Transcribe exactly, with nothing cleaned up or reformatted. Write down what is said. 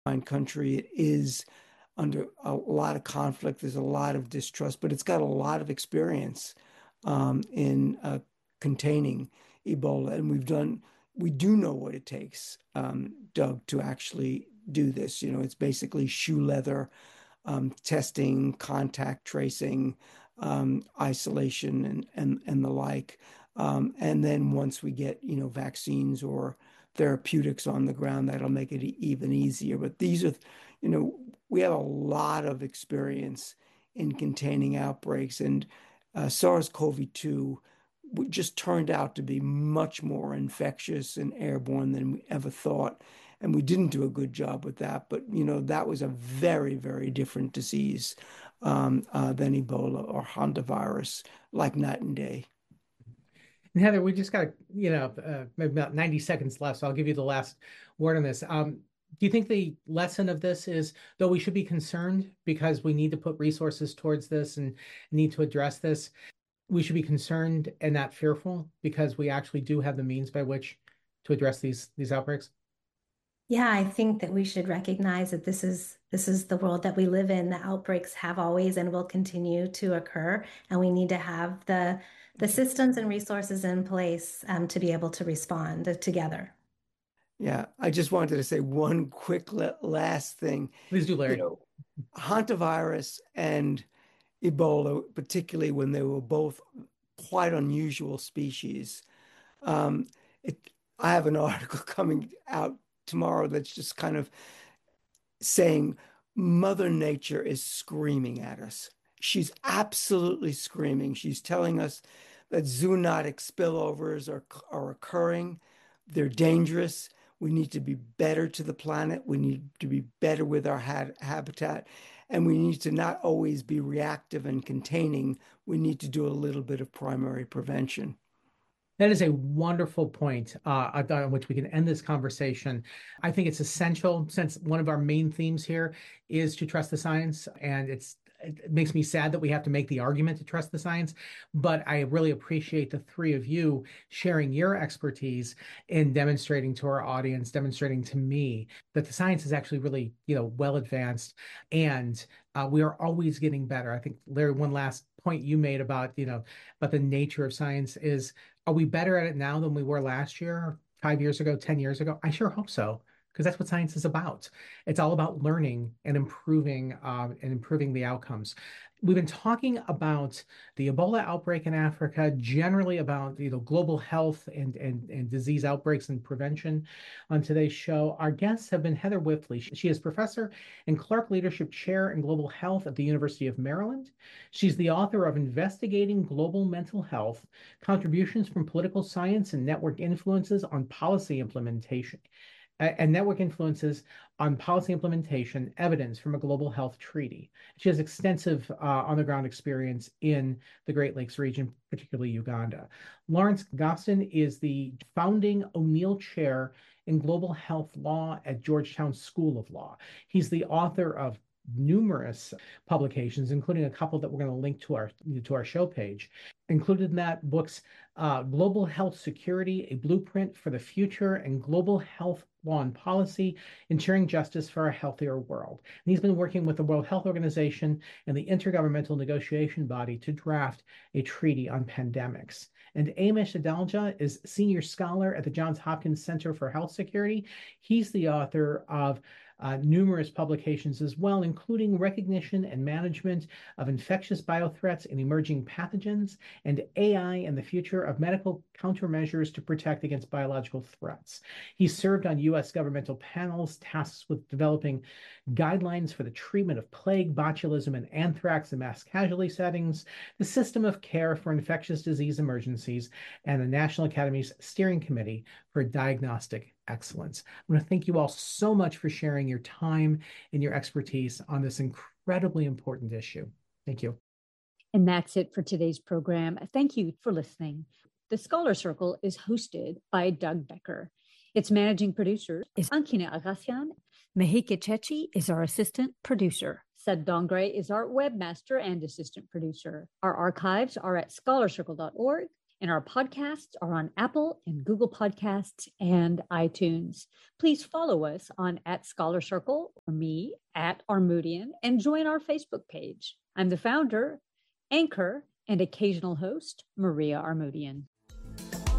fine country. It is under a lot of conflict. There's a lot of distrust, but it's got a lot of experience um, in uh, containing Ebola. And we've done, we do know what it takes, um, Doug, to actually do this. You know, it's basically shoe leather, um, testing, contact tracing, um, isolation, and, and, and the like. Um, and then once we get, you know, vaccines or therapeutics on the ground, that'll make it e- even easier. But these are, you know, we have a lot of experience in containing outbreaks, and uh, SARS-CoV two just turned out to be much more infectious and airborne than we ever thought. And we didn't do a good job with that. But, you know, that was a very, very different disease um, uh, than Ebola or hantavirus, like night and day. And Heather, we just got, you know, uh, maybe about ninety seconds left, so I'll give you the last word on this. Um, do you think the lesson of this is, though we should be concerned because we need to put resources towards this and need to address this, we should be concerned and not fearful because we actually do have the means by which to address these these outbreaks? Yeah, I think that we should recognize that this is this is the world that we live in. The outbreaks have always and will continue to occur, and we need to have the the systems and resources in place um, to be able to respond together. Yeah, I just wanted to say one quick la- last thing. Please do, You Larry. know, hantavirus and Ebola, particularly when they were both quite unusual species. Um, it, I have an article coming out tomorrow that's just kind of saying Mother Nature is screaming at us. She's absolutely screaming. She's telling us that zoonotic spillovers are, are occurring. They're dangerous. We need to be better to the planet. We need to be better with our ha habitat. And we need to not always be reactive and containing. We need to do a little bit of primary prevention. That is a wonderful point uh, on which we can end this conversation. I think it's essential since one of our main themes here is to trust the science, and it's it makes me sad that we have to make the argument to trust the science. But I really appreciate the three of you sharing your expertise in demonstrating to our audience, demonstrating to me that the science is actually really, you know, well advanced, and uh, we are always getting better. I think, Larry, one last point you made about, you know, about the nature of science is, are we better at it now than we were last year, five years ago, ten years ago? I sure hope so, because that's what science is about. It's all about learning and improving um, and improving the outcomes. We've been talking about the Ebola outbreak in Africa, generally about, you know, global health and, and, and disease outbreaks and prevention on today's show. Our guests have been Heather Wifley. She is professor and Clark Leadership Chair in Global Health at the University of Maryland. She's the author of Investigating Global Mental Health: Contributions from Political Science and Network Influences on Policy Implementation, and network influences on policy implementation, evidence from a global health treaty. She has extensive uh, on-the-ground experience in the Great Lakes region, particularly Uganda. Lawrence Gostin is the founding O'Neill Chair in Global Health Law at Georgetown School of Law. He's the author of numerous publications, including a couple that we're going to link to our to our show page. Included in that books, uh, Global Health Security: A Blueprint for the Future, and Global Health Law and Policy: Ensuring Justice for a Healthier World. And he's been working with the World Health Organization and the Intergovernmental Negotiation Body to draft a treaty on pandemics. And Amish Adalja is Senior Scholar at the Johns Hopkins Center for Health Security. He's the author of uh, numerous publications as well, including Recognition and Management of Infectious Biothreats and Emerging Pathogens, and A I and the Future of Medical Countermeasures to Protect Against Biological Threats. He served on U S governmental panels tasked with developing guidelines for the treatment of plague, botulism, and anthrax in mass casualty settings, the system of care for infectious disease emergencies, and the National Academy's Steering Committee for Diagnostic Excellence. I want to thank you all so much for sharing your time and your expertise on this incredibly important issue. Thank you. And that's it for today's program. Thank you for listening. The Scholar Circle is hosted by Doug Becker. Its managing producer is Ankina Agassian. Mehike Chechi is our assistant producer. Sed Dongre is our webmaster and assistant producer. Our archives are at scholar circle dot org, And our podcasts are on Apple and Google Podcasts and iTunes. Please follow us on at Scholar Circle or me at Armoodian and join our Facebook page. I'm the founder, anchor, and occasional host, Maria Armoodian.